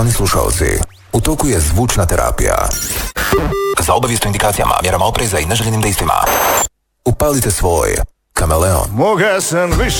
Poštovani slušalci, u toku je zvučna terapija. Za obavijest o indikacijama, mjerama opreza i neželjenim dejstvima upalite svoj kameleon. Moga sam više